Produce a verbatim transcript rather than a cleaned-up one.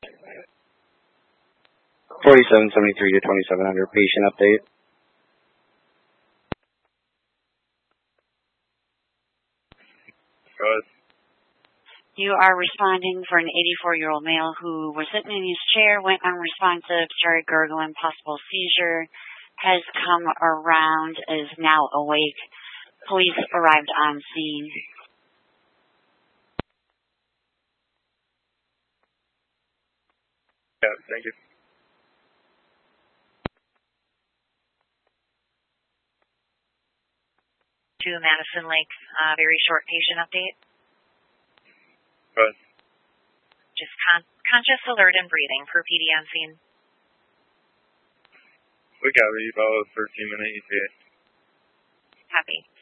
forty-seven seventy-three to twenty-seven hundred, patient update. Go ahead. You are responding for an eighty-four-year-old male who was sitting in his chair, went unresponsive, started gurgling, possible seizure, has come around, is now awake. Police arrived on scene. Yeah, thank you. To Madison Lake, uh, very short patient update. Go ahead. Just con- conscious, alert, and breathing for P D on scene. We got you about thirteen minute E T A. Happy.